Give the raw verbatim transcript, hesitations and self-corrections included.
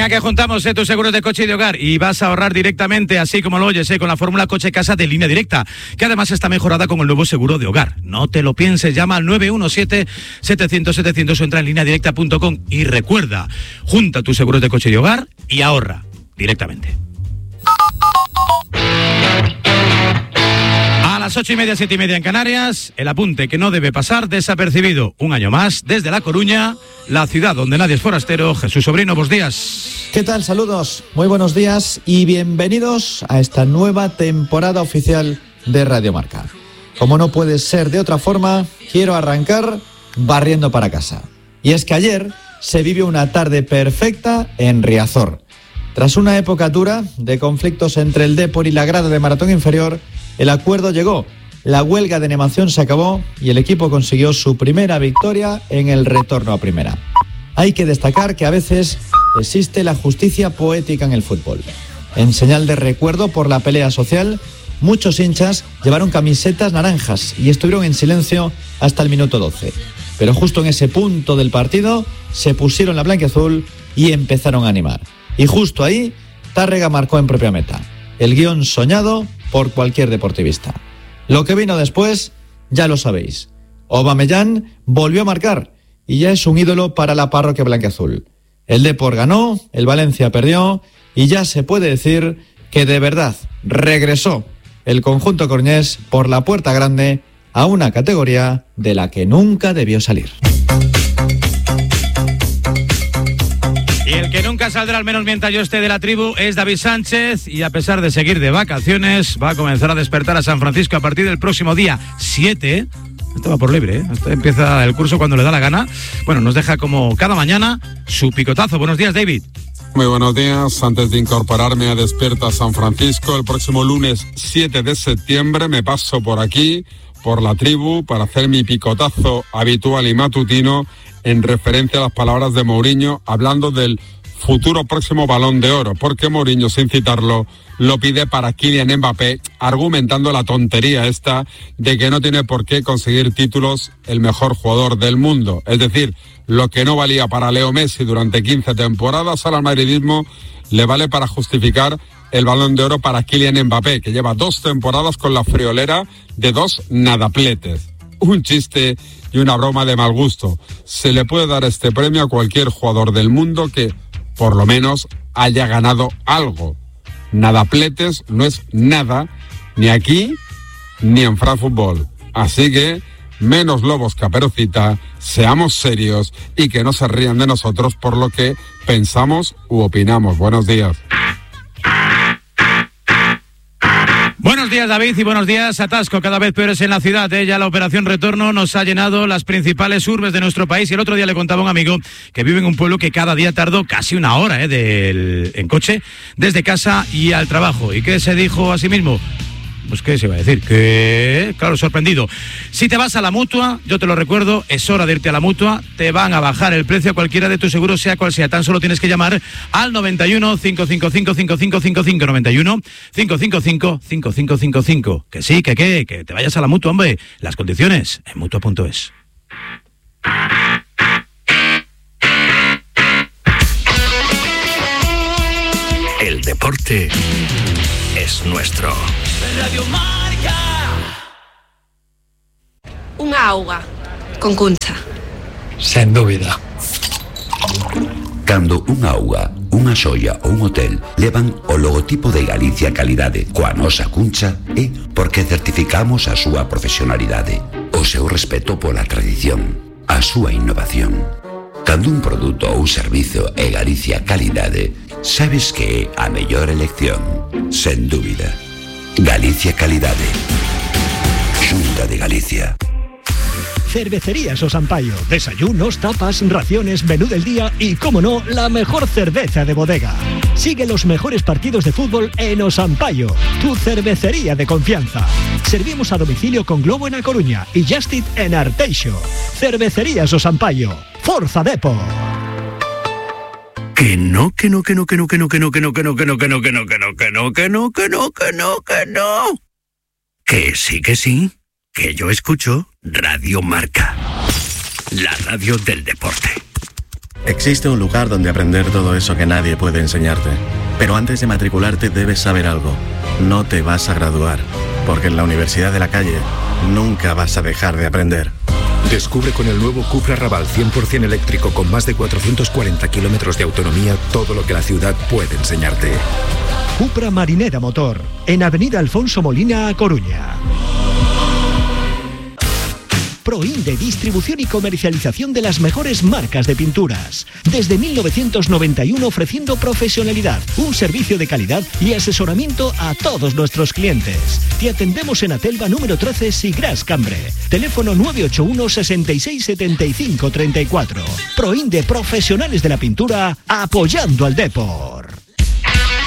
Venga, que juntamos eh, tus seguros de coche y de hogar y vas a ahorrar directamente, así como lo oyes, eh, con la fórmula Coche Casa de Línea Directa, que además está mejorada con el nuevo seguro de hogar. No te lo pienses, llama al nueve uno siete, setecientos, setecientos o entra en línea directa punto com y recuerda, junta tus seguros de coche y de hogar y ahorra directamente. A las ocho y media, siete y media en Canarias, el apunte que no debe pasar desapercibido. Un año más, desde La Coruña, la ciudad donde nadie es forastero. Jesús Sobrino, buenos días. ¿Qué tal? Saludos, muy buenos días y bienvenidos a esta nueva temporada oficial de Radio Marca. Como no puede ser de otra forma, quiero arrancar barriendo para casa. Y es que ayer se vivió una tarde perfecta en Riazor. Tras una época dura de conflictos entre el Depor y la grada de Maratón Inferior, el acuerdo llegó, la huelga de animación se acabó y el equipo consiguió su primera victoria en el retorno a primera. Hay que destacar que a veces existe la justicia poética en el fútbol. En señal de recuerdo por la pelea social, muchos hinchas llevaron camisetas naranjas y estuvieron en silencio hasta el minuto doce. Pero justo en ese punto del partido se pusieron la blanquiazul y empezaron a animar. Y justo ahí, Tárrega marcó en propia meta. El guión soñado por cualquier deportivista. Lo que vino después, ya lo sabéis. Aubameyang volvió a marcar y ya es un ídolo para la parroquia blanquiazul. El Depor ganó, el Valencia perdió y ya se puede decir que de verdad regresó el conjunto coruñés por la puerta grande a una categoría de la que nunca debió salir. Y el que nunca saldrá, al menos mientras yo esté de la tribu, es David Sánchez, y a pesar de seguir de vacaciones, va a comenzar a despertar a San Francisco a partir del próximo día siete. Esto va por libre, ¿eh? Esto empieza el curso cuando le da la gana. Bueno, nos deja como cada mañana su picotazo. Buenos días, David. Muy buenos días. Antes de incorporarme a Despierta San Francisco, el próximo lunes siete de septiembre me paso por aquí, por la tribu, para hacer mi picotazo habitual y matutino en referencia a las palabras de Mourinho, hablando del futuro próximo Balón de Oro, porque Mourinho, sin citarlo, lo pide para Kylian Mbappé, argumentando la tontería esta de que no tiene por qué conseguir títulos el mejor jugador del mundo. Es decir, lo que no valía para Leo Messi durante quince temporadas, al madridismo le vale para justificar el Balón de Oro para Kylian Mbappé, que lleva dos temporadas con la friolera de dos nadapletes. Un chiste y una broma de mal gusto. Se le puede dar este premio a cualquier jugador del mundo que, por lo menos, haya ganado algo. Nadapletes no es nada, ni aquí, ni en France Football. Así que, menos lobos caperucita, seamos serios y que no se rían de nosotros por lo que pensamos u opinamos. Buenos días. Buenos días, David, y buenos días. Atasco cada vez peores en la ciudad. ¿eh? Ya la operación Retorno nos ha llenado las principales urbes de nuestro país. Y el otro día le contaba a un amigo que vive en un pueblo que cada día tardó casi una hora ¿eh? del, en coche, desde casa y al trabajo. ¿Y qué se dijo a sí mismo? Pues qué se iba a decir, que claro, sorprendido. Si te vas a la Mutua, yo te lo recuerdo, es hora de irte a la Mutua, te van a bajar el precio a cualquiera de tus seguros, sea cual sea, tan solo tienes que llamar al noventa y uno, cinco cinco cinco, cinco cinco cinco cinco, noventa y uno, cinco cinco cinco, cinco cinco cinco cinco. Que sí, que qué, que te vayas a la Mutua, hombre, las condiciones en mutua punto es. El deporte es nuestro. Radio Marca. Unha auga con Cuncha. Sen dúbida. Cando unha auga, unha xoia ou un hotel levan o logotipo de Galicia Calidade coa nosa Cuncha, é porque certificamos a súa profesionalidade, o seu respeto pola tradición, a súa innovación. Cando un produto ou servizo é Galicia Calidade, sabes que é a mellor elección, sen dúbida. Galicia Calidade. Xunta de Galicia. Cervecerías O Sampaio. Desayunos, tapas, raciones, menú del día y, como no, la mejor cerveza de bodega. Sigue los mejores partidos de fútbol en O Sampaio, tu cervecería de confianza. Servimos a domicilio con Globo en A Coruña y Just Eat en Arteixo. Cervecerías O Sampaio. Forza Depo. Que no, que no, que no, que no, que no, que no, que no, que no, que no, que no, que no, que no, que no, que no, que no, que no, que no. Que sí, que sí, que yo escucho Radio Marca, la radio del deporte. Existe un lugar donde aprender todo eso que nadie puede enseñarte. Pero antes de matricularte debes saber algo. No te vas a graduar, porque en la Universidad de la Calle nunca vas a dejar de aprender. Descubre con el nuevo Cupra Raval cien por ciento eléctrico con más de cuatrocientos cuarenta kilómetros de autonomía todo lo que la ciudad puede enseñarte. Cupra Marinera Motor, en Avenida Alfonso Molina, A Coruña. Proinde, distribución y comercialización de las mejores marcas de pinturas. Desde mil novecientos noventa y uno ofreciendo profesionalidad, un servicio de calidad y asesoramiento a todos nuestros clientes. Te atendemos en Atelva número trece, Sigras Cambre. Teléfono nueve ocho uno, sesenta y seis, setenta y cinco, treinta y cuatro. Proinde, profesionales de la pintura, apoyando al deporte.